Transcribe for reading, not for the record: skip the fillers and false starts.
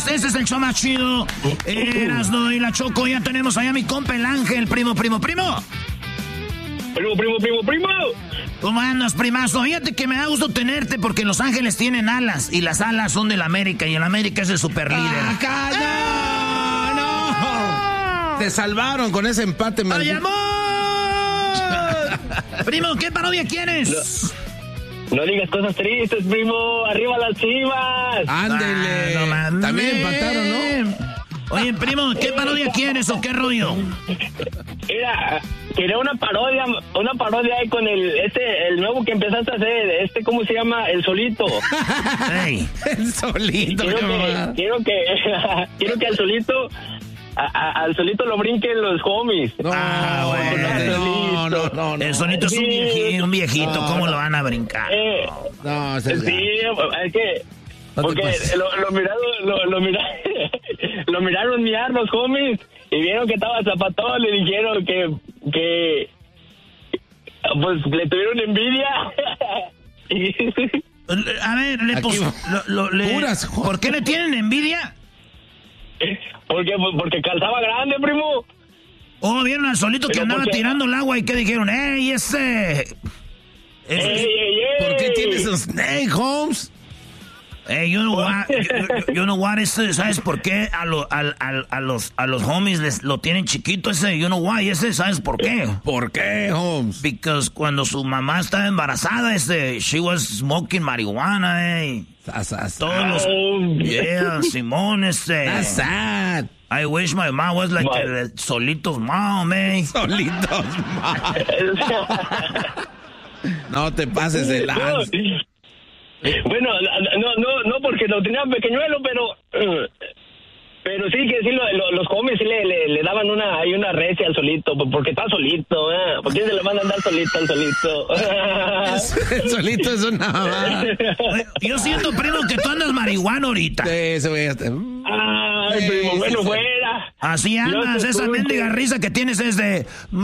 Este es el show más chido. Erasno y la Choco, ya tenemos allá a mi compa el Ángel, primo. Primo. ¿Cómo andas, primazo? Fíjate que me da gusto tenerte porque Los Ángeles tienen alas y las alas son del América y el América es el super líder. ¡No! Te salvaron con ese empate, ¡Ay, amor! Primo, ¿qué parodia quieres? No digas cosas tristes, primo. ¡Arriba las Chivas! ¡Ándele! No, también empataron, ¿no? Oye, primo, ¿qué parodia quieres o qué rollo? Mira, quería una parodia ahí con el nuevo que empezaste a hacer, ¿cómo se llama? El Solito. Hey. El Solito. Quiero que al Solito, al Solito lo brinquen los homies. No, no. El Solito es un viejito, ¿cómo lo van a brincar? No, sí, es que... Porque lo miraron miar los homies y vieron que estaba zapatón, le dijeron que pues le tuvieron envidia. A ver, ¿por qué le tienen envidia? Porque calzaba grande, primo. Oh, vieron al Solito que andaba tirando el agua y que dijeron, ¡ey, ese! ¿Por qué tienes un snake, Holmes? You know what, ¿sabes por qué a los homies lo tienen chiquito ese? You know why, ¿sabes por qué? ¿Por qué, Holmes? Because cuando su mamá estaba embarazada, she was smoking marihuana, Todos los... Yeah, Simón, That's sad. I wish my mom was like Solito's mom, Solitos mom. No te pases de lanza. Bueno, no porque lo tenían pequeñuelo, pero sí que sí los homies sí le daban una recia al Solito, porque está solito, ¿por qué se le van a andar solito al Solito? El Solito es una... Yo siento, primo, que tú andas marihuana ahorita. Sí, eso voy a estar... Ay, primo, bueno, fuera. Así andas, esa mendiga risa que tienes es de...